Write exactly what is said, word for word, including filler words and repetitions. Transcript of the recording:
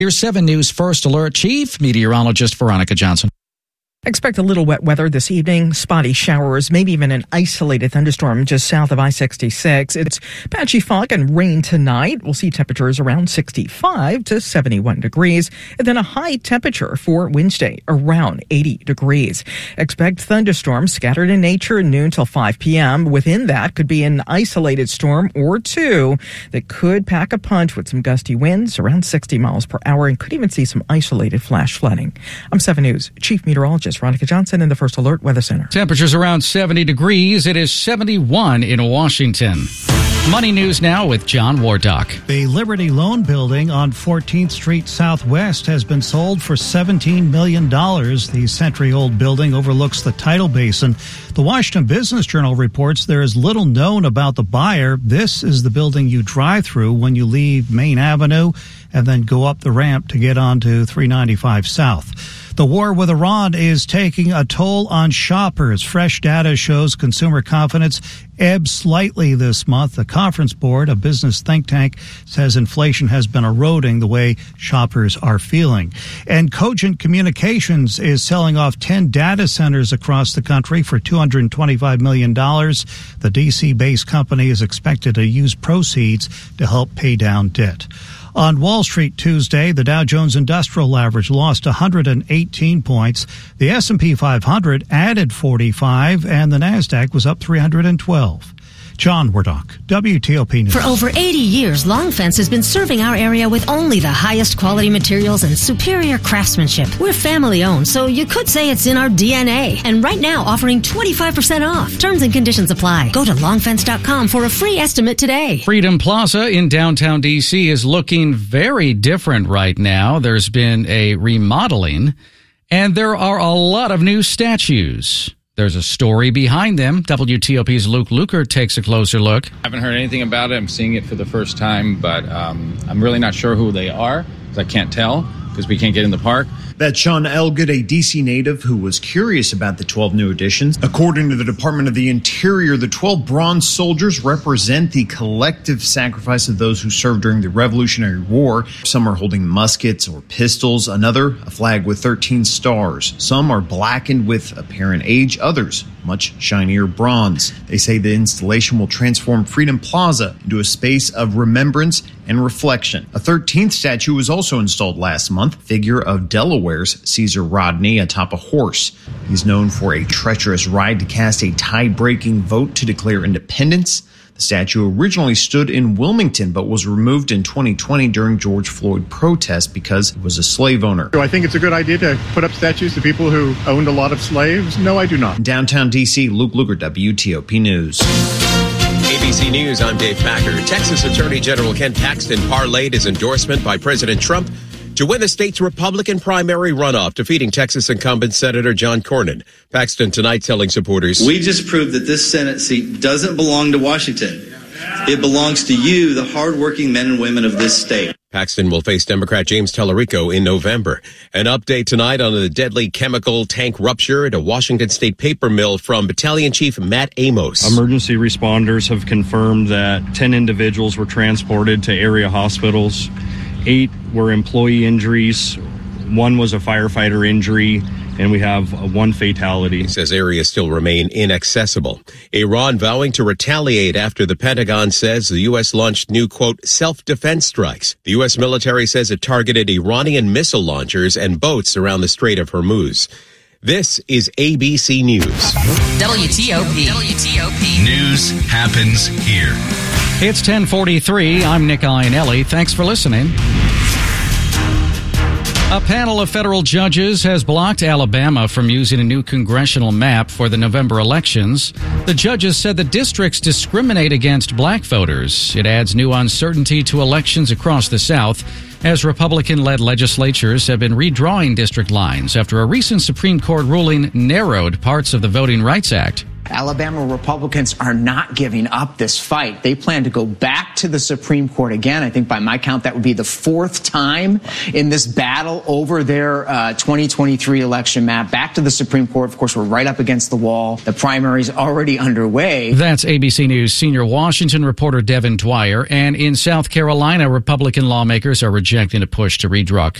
Here's seven News First Alert Chief Meteorologist Veronica Johnson. Expect a little wet weather this evening, spotty showers, maybe even an isolated thunderstorm just south of I sixty-six. It's patchy fog and rain tonight. We'll see temperatures around sixty-five to seventy-one degrees, and then a high temperature for Wednesday, around eighty degrees. Expect thunderstorms scattered in nature noon till five p.m. Within that could be an isolated storm or two that could pack a punch with some gusty winds around sixty miles per hour and could even see some isolated flash flooding. I'm seven News Chief Meteorologist Veronica Johnson in the First Alert Weather Center. Temperatures around seventy degrees. It is seventy-one in Washington. Money news now with John Wardock. The Liberty Loan Building on fourteenth Street Southwest has been sold for seventeen million dollars. The century-old building overlooks the tidal basin. The Washington Business Journal reports there is little known about the buyer. This is the building you drive through when you leave Main Avenue and then go up the ramp to get onto three ninety-five South. The war with Iran is taking a toll on shoppers. Fresh data shows consumer confidence ebbed slightly this month. The Conference Board, a business think tank, says inflation has been eroding the way shoppers are feeling. And Cogent Communications is selling off ten data centers across the country for two hundred twenty-five million dollars. The D C-based company is expected to use proceeds to help pay down debt. On Wall Street Tuesday, the Dow Jones Industrial Average lost one hundred eighteen points. The S and P five hundred added forty-five, and the Nasdaq was up three hundred twelve. John Wardock, W T O P News. For over eighty years, Long Fence has been serving our area with only the highest quality materials and superior craftsmanship. We're family owned, so you could say it's in our D N A. And right now, offering twenty-five percent off. Terms and conditions apply. Go to long fence dot com for a free estimate today. Freedom Plaza in downtown D C is looking very different right now. There's been a remodeling, and there are a lot of new statues. There's a story behind them. W T O P's Luke Lukert takes a closer look. I haven't heard anything about it. I'm seeing it for the first time, but um, I'm really not sure who they are because I can't tell because we can't get in the park. That's Sean Elgood, a D C native who was curious about the twelve new additions. According to the Department of the Interior, the twelve bronze soldiers represent the collective sacrifice of those who served during the Revolutionary War. Some are holding muskets or pistols, another a flag with thirteen stars. Some are blackened with apparent age, others much shinier bronze. They say the installation will transform Freedom Plaza into a space of remembrance and reflection. A thirteenth statue was also installed last month, figure of Delaware's Caesar Rodney atop a horse. He's known for a treacherous ride to cast a tie-breaking vote to declare independence. The statue originally stood in Wilmington, but was removed in twenty twenty during George Floyd protests because he was a slave owner. Do I think it's a good idea to put up statues to people who owned a lot of slaves? No, I do not. In downtown D C, Luke Lukert, W T O P News. A B C News, I'm Dave Packer. Texas Attorney General Ken Paxton parlayed his endorsement by President Trump to win the state's Republican primary runoff, defeating Texas incumbent Senator John Cornyn. Paxton tonight telling supporters, "We just proved that this Senate seat doesn't belong to Washington. It belongs to you, the hardworking men and women of this state." Paxton will face Democrat James Tallarico in November. An update tonight on the deadly chemical tank rupture at a Washington State paper mill from Battalion Chief Matt Amos. Emergency responders have confirmed that ten individuals were transported to area hospitals. Eight were employee injuries. One was a firefighter injury, and we have one fatality. He says areas still remain inaccessible. Iran vowing to retaliate after the Pentagon says the U S launched new, quote, self-defense strikes. The U S military says it targeted Iranian missile launchers and boats around the Strait of Hormuz. This is A B C News. W T O P. W T O P. News happens here. It's ten forty-three. I'm Nick Iannelli. Thanks for listening. A panel of federal judges has blocked Alabama from using a new congressional map for the November elections. The judges said the districts discriminate against black voters. It adds new uncertainty to elections across the South, as Republican-led legislatures have been redrawing district lines after a recent Supreme Court ruling narrowed parts of the Voting Rights Act. Alabama Republicans are not giving up this fight. They plan to go back to the Supreme Court again. I think by my count, that would be the fourth time in this battle over their uh, twenty twenty-three election map. Back to the Supreme Court. Of course, we're right up against the wall. The primary's already underway. That's A B C News senior Washington reporter Devin Dwyer. And in South Carolina, Republican lawmakers are rejecting a push to redraw